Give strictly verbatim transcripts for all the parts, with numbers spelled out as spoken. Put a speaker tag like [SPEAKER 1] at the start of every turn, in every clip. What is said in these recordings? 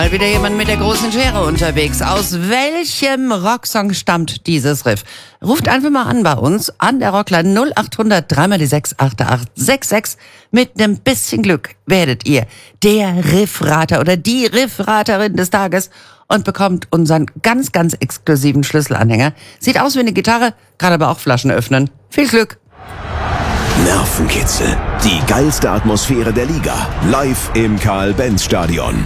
[SPEAKER 1] Mal wieder jemand mit der großen Schere unterwegs. Aus welchem Rocksong stammt dieses Riff? Ruft einfach mal an bei uns, an der Rockline null acht hundert drei mal die sechs acht acht sechs sechs. Mit einem bisschen Glück werdet ihr der Riffrater oder die Riffraterin des Tages und bekommt unseren ganz, ganz exklusiven Schlüsselanhänger. Sieht aus wie eine Gitarre, kann aber auch Flaschen öffnen. Viel Glück!
[SPEAKER 2] Nervenkitzel, die geilste Atmosphäre der Liga, live im Karl-Benz-Stadion.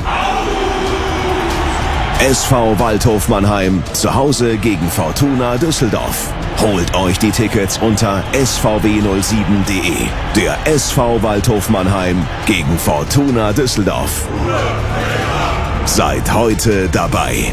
[SPEAKER 2] S V Waldhof Mannheim, zu Hause gegen Fortuna Düsseldorf. Holt euch die Tickets unter s v w null sieben punkt d e. Der S V Waldhof Mannheim gegen Fortuna Düsseldorf. Seid heute dabei.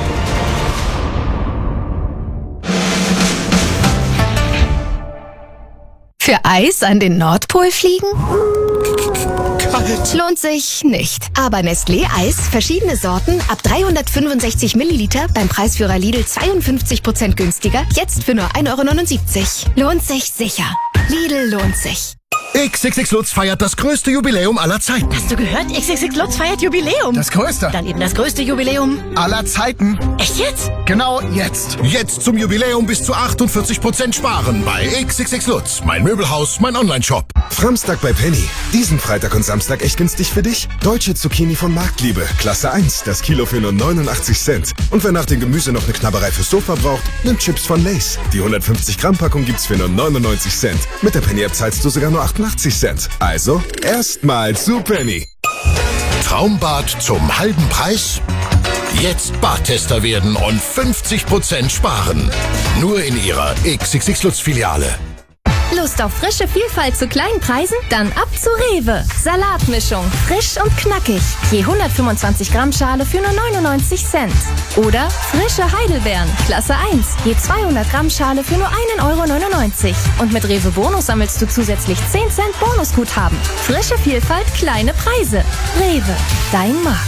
[SPEAKER 3] Für Eis an den Nordpol fliegen?
[SPEAKER 2] Kalt.
[SPEAKER 3] Lohnt sich nicht. Aber Nestlé Eis, verschiedene Sorten, ab dreihundertfünfundsechzig Milliliter, beim Preisführer Lidl zweiundfünfzig Prozent günstiger, jetzt für nur ein Euro neunundsiebzig. Lohnt sich sicher. Lidl lohnt sich.
[SPEAKER 4] X X X Lutz feiert das größte Jubiläum aller Zeiten.
[SPEAKER 5] Hast du gehört? X X X Lutz feiert Jubiläum.
[SPEAKER 4] Das größte.
[SPEAKER 5] Dann eben das größte Jubiläum
[SPEAKER 4] aller Zeiten.
[SPEAKER 5] Echt jetzt?
[SPEAKER 4] Genau jetzt. Jetzt zum Jubiläum bis zu achtundvierzig Prozent sparen bei X X X Lutz. Mein Möbelhaus, mein Onlineshop.
[SPEAKER 6] Samstag bei Penny. Diesen Freitag und Samstag echt günstig für dich? Deutsche Zucchini von Marktliebe. Klasse eins. Das Kilo für nur neunundachtzig Cent. Und wer nach dem Gemüse noch eine Knabberei fürs Sofa braucht, nimmt Chips von Lay's. Die hundertfünfzig Gramm Packung gibt's für nur neunundneunzig Cent. Mit der Penny-App zahlst du sogar nur achtundachtzig Cent. Also, erstmal zu Penny.
[SPEAKER 4] Traumbad zum halben Preis? Jetzt Badtester werden und fünfzig Prozent sparen. Nur in ihrer X X X Lutz Filiale.
[SPEAKER 3] Lust auf frische Vielfalt zu kleinen Preisen? Dann ab zu Rewe. Salatmischung, frisch und knackig. Je hundertfünfundzwanzig Gramm Schale für nur neunundneunzig Cent. Oder frische Heidelbeeren, Klasse eins. Je zweihundert Gramm Schale für nur ein Euro neunundneunzig. Und mit Rewe Bonus sammelst du zusätzlich zehn Cent Bonusguthaben. Frische Vielfalt, kleine Preise. Rewe, dein Markt.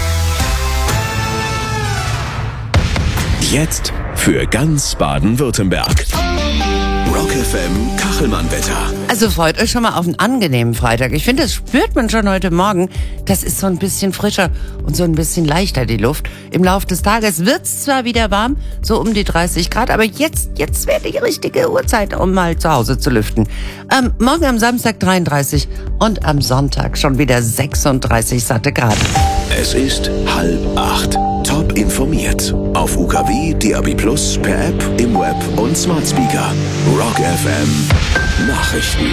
[SPEAKER 2] Jetzt für ganz Baden-Württemberg. Rock F M Kachelmann-Wetter.
[SPEAKER 1] Also freut euch schon mal auf einen angenehmen Freitag. Ich finde, das spürt man schon heute Morgen. Das ist so ein bisschen frischer und so ein bisschen leichter, die Luft. Im Laufe des Tages wird's zwar wieder warm, so um die dreißig Grad, aber jetzt, jetzt wäre die richtige Uhrzeit, um mal zu Hause zu lüften. Ähm, morgen am Samstag dreiunddreißig und am Sonntag schon wieder sechsunddreißig satte Grad.
[SPEAKER 2] Es ist halb acht. Top informiert. Auf U K W, D A B Plus, per App, im Web und Smart Speaker. Rock F M Nachrichten.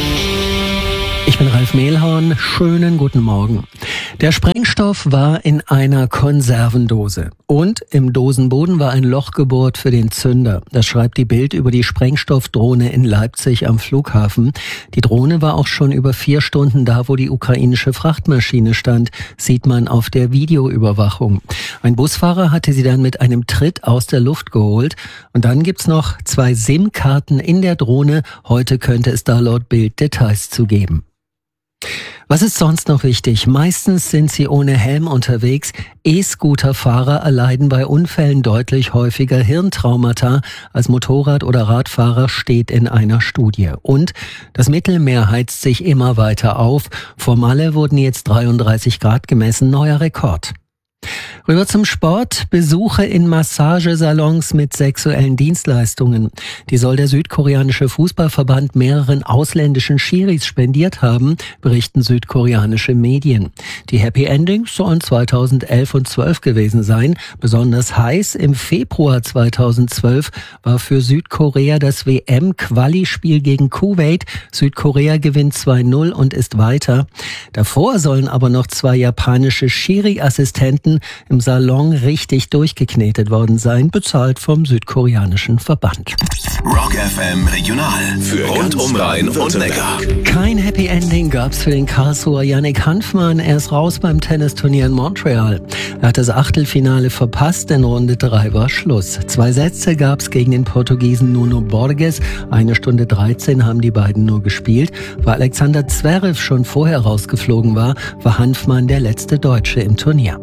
[SPEAKER 7] Ich bin Ralf Mehlhorn. Schönen guten Morgen. Der Sprengstoff war in einer Konservendose. Und im Dosenboden war ein Loch gebohrt für den Zünder. Das schreibt die Bild über die Sprengstoffdrohne in Leipzig am Flughafen. Die Drohne war auch schon über vier Stunden da, wo die ukrainische Frachtmaschine stand, sieht man auf der Videoüberwachung. Ein Busfahrer hatte sie dann mit einem Tritt aus der Luft geholt. Und dann gibt's noch zwei SIM-Karten in der Drohne. Heute könnte es da laut Bild Details zu geben. Was ist sonst noch wichtig? Meistens sind sie ohne Helm unterwegs. E-Scooter-Fahrer erleiden bei Unfällen deutlich häufiger Hirntraumata als Motorrad- oder Radfahrer, steht in einer Studie. Und das Mittelmeer heizt sich immer weiter auf. Vor Malle wurden jetzt dreiunddreißig Grad gemessen, neuer Rekord. Rüber zum Sport. Besuche in Massagesalons mit sexuellen Dienstleistungen. Die soll der südkoreanische Fußballverband mehreren ausländischen Schiris spendiert haben, berichten südkoreanische Medien. Die Happy Endings sollen zweitausendelf und zwölf gewesen sein. Besonders heiß im Februar zweitausendzwölf war für Südkorea das W M-Quali-Spiel gegen Kuwait. Südkorea gewinnt zwei null und ist weiter. Davor sollen aber noch zwei japanische Schiri-Assistenten im Salon richtig durchgeknetet worden sein, bezahlt vom südkoreanischen Verband.
[SPEAKER 2] Rock F M Regional für rund um Rhein und Neckar.
[SPEAKER 7] Kein Happy Ending gab's für den Karlsruher Yannick Hanfmann. Er ist raus beim Tennisturnier in Montreal. Er hat das Achtelfinale verpasst, in Runde drei war Schluss. Zwei Sätze gab's gegen den Portugiesen Nuno Borges. Eine Stunde dreizehn haben die beiden nur gespielt. Weil Alexander Zverev schon vorher rausgeflogen war, war Hanfmann der letzte Deutsche im Turnier.